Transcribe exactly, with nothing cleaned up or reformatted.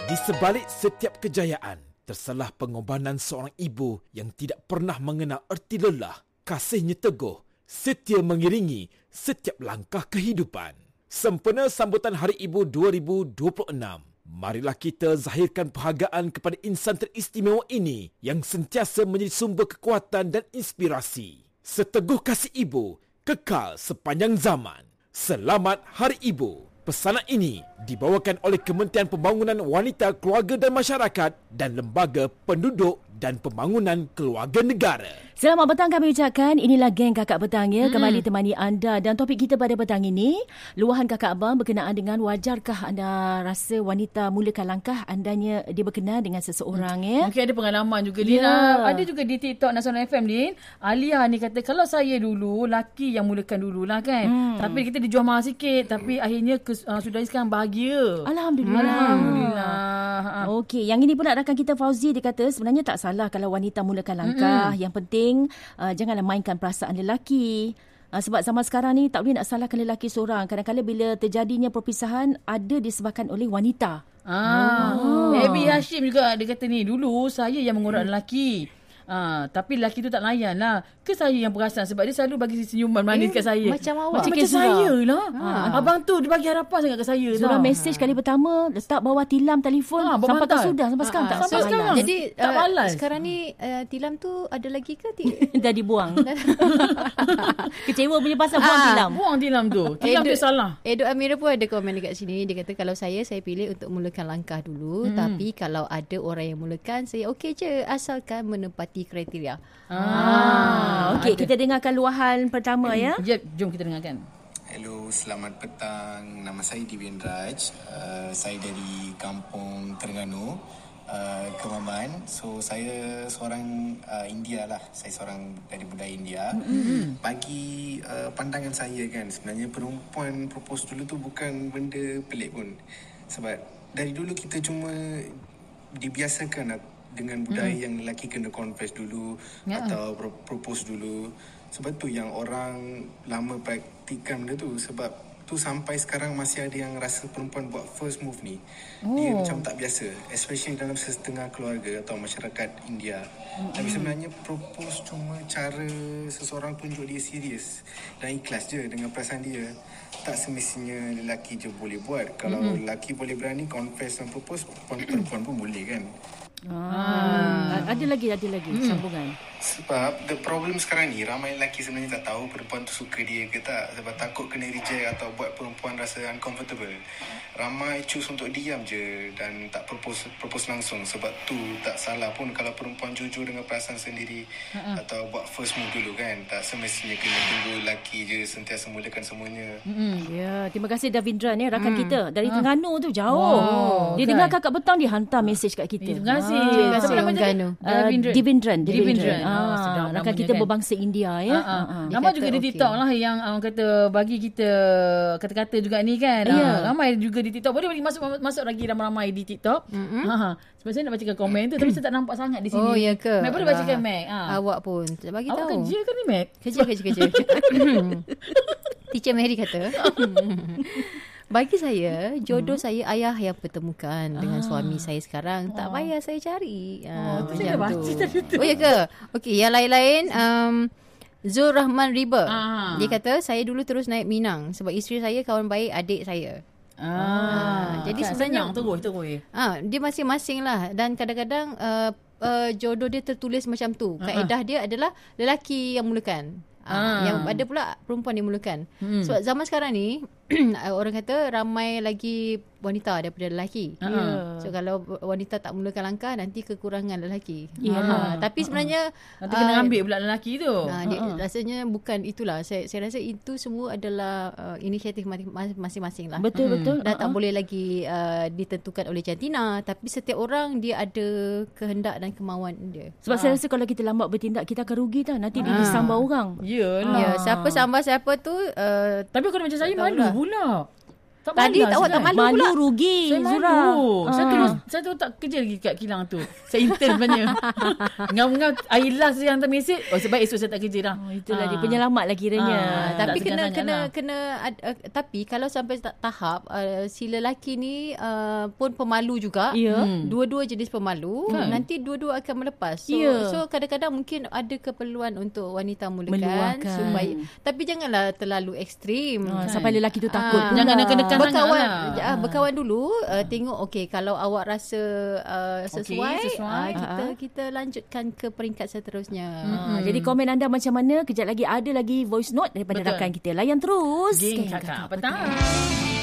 Di sebalik setiap kejayaan, terselah pengorbanan seorang ibu yang tidak pernah mengenal erti lelah. Kasihnya teguh, setia mengiringi setiap langkah kehidupan. Sempena sambutan Hari Ibu dua ribu dua puluh enam, marilah kita zahirkan perhargaan kepada insan teristimewa ini yang sentiasa menjadi sumber kekuatan dan inspirasi. Seteguh kasih ibu, kekal sepanjang zaman. Selamat Hari Ibu. Pesanan ini dibawakan oleh Kementerian Pembangunan Wanita, Keluarga dan Masyarakat dan Lembaga Penduduk dan Pembangunan Keluarga Negara. Selamat petang kami ucapkan. Inilah geng Kakak Petang ya, kembali hmm. temani anda. Dan topik kita pada petang ini, luahan kakak abang berkenaan dengan wajarkah anda rasa wanita mulakan langkah andanya dia berkenal dengan seseorang hmm. ya. Mungkin ada pengalaman juga Din. Yeah. Ada juga di TikTok Nasional F M Din. Alia ni kata kalau saya dulu laki yang mulakan dululah kan. Hmm. Tapi kita dijual mahal sikit tapi akhirnya ke, uh, sudah sekarang bahagia. Alhamdulillah. Alhamdulillah. Okey, yang ini pula rakan kita Fauzi, dia kata sebenarnya tak salah kalau wanita mulakan langkah. Mm-hmm. Yang penting uh, janganlah mainkan perasaan lelaki. Uh, sebab zaman sekarang ni tak boleh nak salahkan lelaki seorang. Kadang-kadang bila terjadinya perpisahan ada disebabkan oleh wanita. Ah, oh. Abby Hashim juga dia kata ni, dulu saya yang mengorak lelaki. Ah, tapi lelaki tu tak layan lah. Ke saya yang perasan sebab dia selalu bagi senyuman manis eh, kat saya. Macam awak. Macam, macam saya lah. Ha. Abang tu dia bagi harapan sangat kat saya. Surah mesej kali pertama letak bawah tilam telefon ha, sampai tak sudah sampai ha, sekarang tak sampai sekarang. Jadi tak uh, balas. Sekarang ni uh, tilam tu ada lagi ke? Dah dibuang. Kecewa punya pasal buang ah, tilam. Buang tilam tu. Tilam tu salah. Edo Amira pun ada komen dekat sini. Dia kata kalau saya saya pilih untuk mulakan langkah dulu, hmm. tapi kalau ada orang yang mulakan saya okey je asalkan menepati kriteria. Ah, ah okey, kita dengarkan luahan pertama ya. Jep, jom kita dengarkan. Hello, selamat petang. Nama saya Divin Raj. Uh, saya dari kampung Terengganu, uh, Kemaman. So saya seorang uh, India lah. Saya seorang dari budaya India. Mm-hmm. Bagi uh, pandangan saya kan, sebenarnya perempuan propose dulu tu bukan benda pelik pun. Sebab dari dulu kita cuma dibiasakan dengan budaya hmm. yang lelaki kena confess dulu ya. Atau propose dulu. Sebab tu yang orang lama praktikkan benda tu. Sebab tu sampai sekarang masih ada yang rasa perempuan buat first move ni oh. dia macam tak biasa, especially dalam setengah keluarga atau masyarakat India. hmm. Tapi sebenarnya propose cuma cara seseorang tunjuk dia serius dan ikhlas je dengan perasaan dia. Tak semestinya lelaki je boleh buat. Kalau hmm. lelaki boleh berani confess dan propose, perempuan pun boleh kan. Ah, hmm. Ada lagi, ada lagi hmm. sambungan. Sebab the problem sekarang ni, ramai lelaki sebenarnya tak tahu perempuan tu suka dia ke tak. Sebab takut kena reject atau buat perempuan rasa uncomfortable. Ramai choose untuk diam je dan tak propose propose langsung. Sebab tu tak salah pun kalau perempuan jujur dengan perasaan sendiri uh-uh. atau buat first move dulu kan. Tak semestinya kena tunggu lelaki je sentiasa mulakan semuanya. Mm-hmm. Ya, terima kasih Davindran ya, rakan mm. kita dari uh. Terengganu tu jauh. Wow, dia kan. Dengar Kakak Petang, dia hantar mesej kat kita. Terima kasih. Ah, Siapa nama dia? Uh, Divindran. Divindran. Ah, oh, rakan kita kan? Berbangsa India ya. Ah, ah. Ah. Nama juga di okay. TikTok lah yang orang kata bagi kita kata-kata juga ni kan. Yeah. Ah, ramai juga di TikTok. Boleh masuk masuk lagi ramai-ramai di TikTok. Mm-hmm. Ha. Sebab saya nak bacakan komen tu tapi saya tak nampak sangat di sini. Oh ya ke? Mac boleh bacakan Mac. Ha. Awak pun tak bagi awak tahu. Awak kerja ke ni Mac? Kerja kerja kerja. Teacher Mary kata. Bagi saya, jodoh hmm. saya ayah yang pertemukan ah. dengan suami saya sekarang. Tak oh. payah saya cari. Oh, tu saya dah baca tadi tu. Oh ya ke? Okey, yang lain-lain um, Zul Rahman Riba. Ah. Dia kata, saya dulu terus naik Minang sebab isteri saya kawan baik adik saya. Ah, ah. Jadi kan, sebenarnya terus terus. Ah, dia masing-masing lah. Dan kadang-kadang uh, uh, jodoh dia tertulis macam tu. Kaedah dia adalah lelaki yang mulakan. Ah. Yang ada pula perempuan yang mulakan. Hmm. Sebab zaman sekarang ni orang kata ramai lagi wanita daripada lelaki. Yeah. So kalau wanita tak mulakan langkah, nanti kekurangan lelaki. Yeah. Ha, tapi sebenarnya nanti kena uh, ambil pula lelaki tu. Ha, dia, uh-huh. Rasanya bukan itulah. Saya saya rasa itu semua adalah uh, inisiatif masing-masing lah. Betul hmm. betul. Dah uh-huh. tak boleh lagi uh, ditentukan oleh jantina, tapi setiap orang dia ada kehendak dan kemauan dia. Sebab ha. saya rasa kalau kita lambat bertindak, kita akan rugi tau. Nanti ha. dia disambar orang. Yalah. Ya, siapa sambar siapa tu uh, tapi kalau macam saya malu pula. Tak Tadi malas awak kan? tak malu Malu pula. rugi Saya malu. Zura. Saya Ah. terus saya terus tak kerja lagi kat kilang tu. Saya intern sebenarnya. Ngau-ngau air last yang hantar mesej. Oh sebab esok saya tak kerja dah. Oh, itulah Ah. dia penyelamat lah kiranya. Ah, Tapi tak kena segan kena sangat lah. kena ad, uh, tapi kalau sampai ta- tahap uh, si lelaki ni uh, pun pemalu juga. Ya. Hmm. Dua-dua jenis pemalu, Kan? nanti dua-dua akan melepas. So Ya. so kadang-kadang mungkin ada keperluan untuk wanita mulakan Meluahkan. supaya tapi janganlah terlalu ekstrim. Ah, Kan? sampai lelaki tu takut Ah, pula. Jangan nekan-nekan berkawan sangat lah. ah, berkawan dulu uh, tengok okey kalau awak rasa uh, sesuai, Okey, sesuai. ah, kita Ah. kita lanjutkan ke peringkat seterusnya. Ah, jadi komen anda macam mana? Kejap lagi ada lagi voice note daripada Betul. rakan kita. Layan terus. Geng Geng Kakak Kakak Petang.